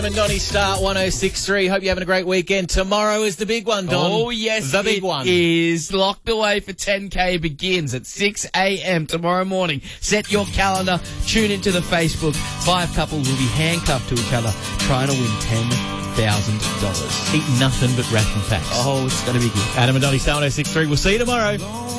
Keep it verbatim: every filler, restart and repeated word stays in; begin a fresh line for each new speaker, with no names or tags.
And Donny Star one oh six point three. Hope you're having a great weekend. Tomorrow is the big one, Don.
Oh, yes,
the big
it
one.
is. Locked away for ten K begins at six a.m. tomorrow morning. Set your calendar. Tune into the Facebook. Five couples will be handcuffed to each other trying to win ten thousand dollars.
Eat nothing but ration packs.
Oh, it's going to be good.
Adam and Donny Star one oh six point three. We'll see you tomorrow.